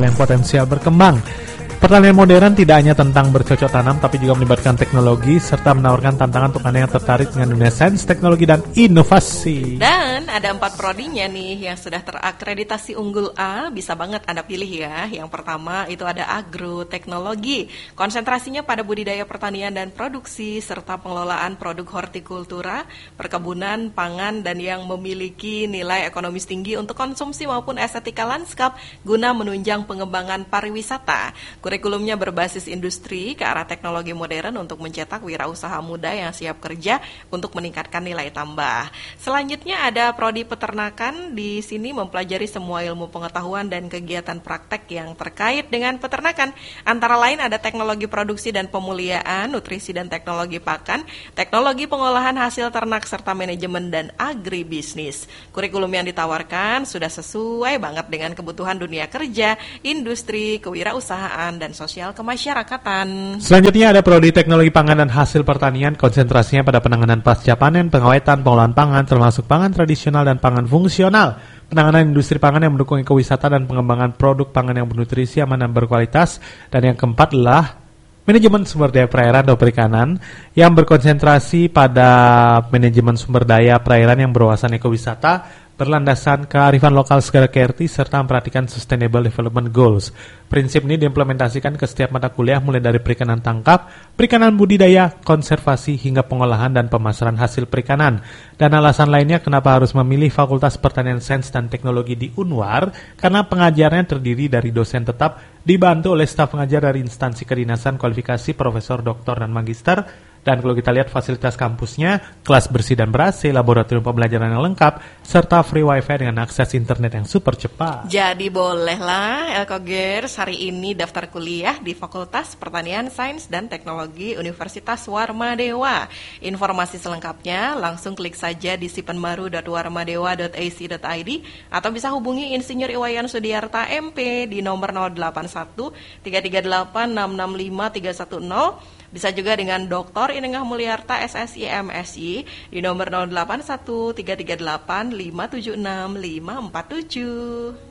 nasional yang potensial berkembang. Pertanian modern tidak hanya tentang bercocok tanam, tapi juga melibatkan teknologi serta menawarkan tantangan untuk Anda yang tertarik dengan dunia sains, teknologi, dan inovasi. Dan ada 4 prodinya nih yang sudah terakreditasi unggul A, bisa banget Anda pilih ya. Yang pertama itu ada agroteknologi, konsentrasinya pada budidaya pertanian dan produksi, serta pengelolaan produk hortikultura, perkebunan, pangan, dan yang memiliki nilai ekonomis tinggi untuk konsumsi maupun estetika lanskap guna menunjang pengembangan pariwisata. Kurikulumnya berbasis industri ke arah teknologi modern untuk mencetak wirausaha muda yang siap kerja untuk meningkatkan nilai tambah. Selanjutnya ada prodi peternakan. Di sini mempelajari semua ilmu pengetahuan dan kegiatan praktek yang terkait dengan peternakan. Antara lain ada teknologi produksi dan pemuliaan, nutrisi dan teknologi pakan, teknologi pengolahan hasil ternak serta manajemen dan agribisnis. Kurikulum yang ditawarkan sudah sesuai banget dengan kebutuhan dunia kerja, industri, kewirausahaan, dan sosial kemasyarakatan. Selanjutnya ada prodi teknologi pangan dan hasil pertanian, konsentrasinya pada penanganan pasca panen, pengawetan, pengolahan pangan, termasuk pangan tradisional dan pangan fungsional, penanganan industri pangan yang mendukung ekowisata dan pengembangan produk pangan yang bernutrisi, aman dan berkualitas. Dan yang keempat adalah manajemen sumber daya perairan atau perikanan yang berkonsentrasi pada manajemen sumber daya perairan yang berwawasan ekowisata, berlandasan kearifan lokal segala KRT serta memperhatikan Sustainable Development Goals. Prinsip ini diimplementasikan ke setiap mata kuliah mulai dari perikanan tangkap, perikanan budidaya, konservasi hingga pengolahan dan pemasaran hasil perikanan. Dan alasan lainnya kenapa harus memilih Fakultas Pertanian Sains dan Teknologi di Unwar, karena pengajarnya terdiri dari dosen tetap dibantu oleh staf pengajar dari instansi kedinasan kualifikasi profesor, doktor, dan magister. Dan kalau kita lihat fasilitas kampusnya, kelas bersih dan ber-AC, laboratorium pembelajaran yang lengkap, serta free wifi dengan akses internet yang super cepat. Jadi bolehlah Elkogers hari ini daftar kuliah di Fakultas Pertanian Sains dan Teknologi Universitas Warmadewa. Informasi selengkapnya langsung klik saja di sipenbaru.warmadewa.ac.id atau bisa hubungi Insinyur Iwayan Sudiarta MP di nomor 081 338 665 310. Bisa juga dengan Dr. Inengah Mulyarta SSI MSI di nomor 081 338 576 547.